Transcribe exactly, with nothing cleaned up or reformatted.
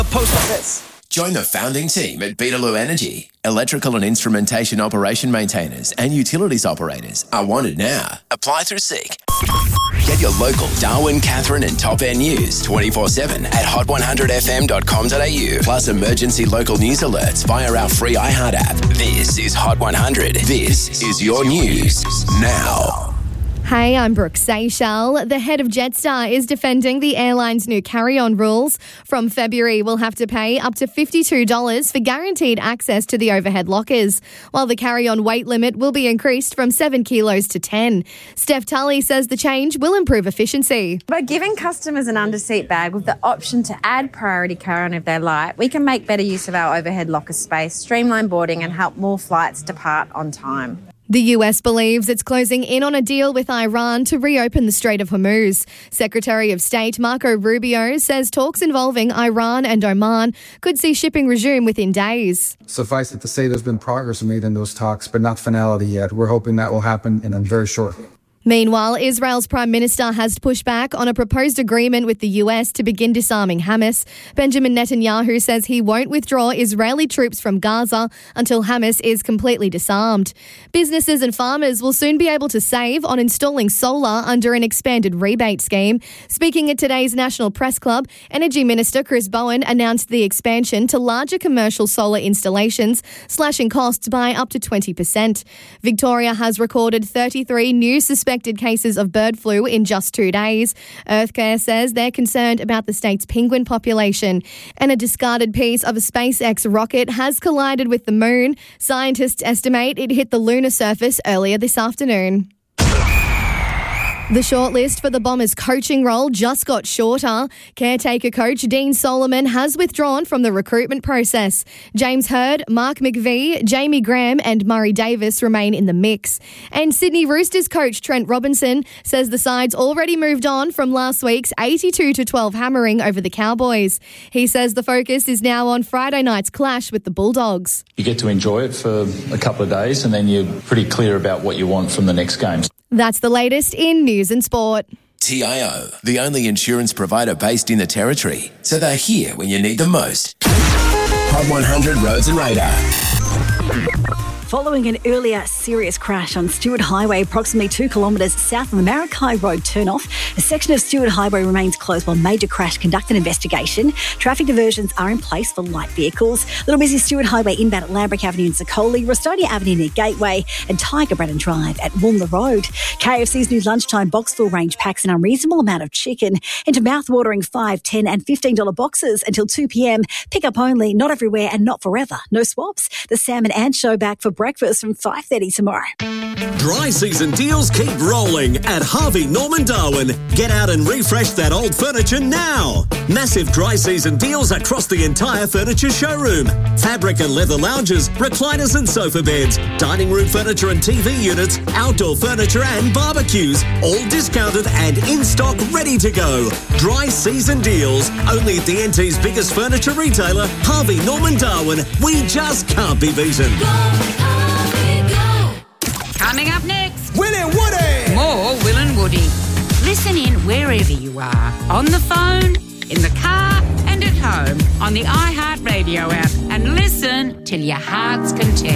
Post office. Join the founding team at Beetaloo Energy. Electrical and instrumentation operation maintainers and utilities operators are wanted now. Apply through Seek. Get your local Darwin, Catherine and Top Air news twenty-four seven at hot one hundred f m dot com dot a u. Plus emergency local news alerts via our free iHeart app. This is Hot one hundred. This is your news now. Hey, I'm Brooke Seychelles. The head of Jetstar is defending the airline's new carry-on rules. From February, we'll have to pay up to fifty-two dollars for guaranteed access to the overhead lockers, while the carry-on weight limit will be increased from seven kilos to ten. Steph Tully says the change will improve efficiency. By giving customers an under-seat bag with the option to add priority carry-on if they like, we can make better use of our overhead locker space, streamline boarding and help more flights depart on time. The U S believes it's closing in on a deal with Iran to reopen the Strait of Hormuz. Secretary of State Marco Rubio says talks involving Iran and Oman could see shipping resume within days. Suffice it to say there's been progress made in those talks, but not finality yet. We're hoping that will happen in a very short. Meanwhile, Israel's Prime Minister has pushed back on a proposed agreement with the U S to begin disarming Hamas. Benjamin Netanyahu says he won't withdraw Israeli troops from Gaza until Hamas is completely disarmed. Businesses and farmers will soon be able to save on installing solar under an expanded rebate scheme. Speaking at today's National Press Club, Energy Minister Chris Bowen announced the expansion to larger commercial solar installations, slashing costs by up to twenty percent. Victoria has recorded thirty-three new suspected cases of bird flu in just two days. Earthcare says they're concerned about the state's penguin population. And a discarded piece of a SpaceX rocket has collided with the moon. Scientists estimate it hit the lunar surface earlier this afternoon. The shortlist for the Bombers' coaching role just got shorter. Caretaker coach Dean Solomon has withdrawn from the recruitment process. James Hird, Mark McVie, Jamie Graham and Murray Davis remain in the mix. And Sydney Roosters coach Trent Robinson says the side's already moved on from last week's eighty-two to twelve hammering over the Cowboys. He says the focus is now on Friday night's clash with the Bulldogs. You get to enjoy it for a couple of days and then you're pretty clear about what you want from the next game. That's the latest in news and sport. T I O, the only insurance provider based in the Territory, so they're here when you need them most. Hot one hundred Roads and Radar. Following an earlier serious crash on Stewart Highway, approximately two kilometres south of the Maracay Road turnoff, a section of Stewart Highway remains closed while major crash conduct an investigation. Traffic diversions are in place for light vehicles. Little busy Stewart Highway inbound at Lambrick Avenue in Sacoli, Rostonia Avenue near Gateway and Tiger Braddon Drive at Woolner Road. K F C's new lunchtime box full range packs an unreasonable amount of chicken into mouth-watering five, ten and fifteen dollars boxes until two p.m. Pick up only, not everywhere and not forever. No swaps. The Sam and Ann Show back for breakfast from five thirty tomorrow. Dry season deals keep rolling at Harvey Norman Darwin. Get out and refresh that old furniture now. Massive dry season deals across the entire furniture showroom. Fabric and leather lounges, recliners and sofa beds, dining room furniture and T V units, outdoor furniture and barbecues, all discounted and in stock ready to go. Dry season deals, only at the N T's biggest furniture retailer, Harvey Norman Darwin. We just can't be beaten. Coming up next, Will and Woody. more Will and Woody. Listen in wherever you are, on the phone, in the car and at home, on the iHeart Radio app, and listen till your heart's content.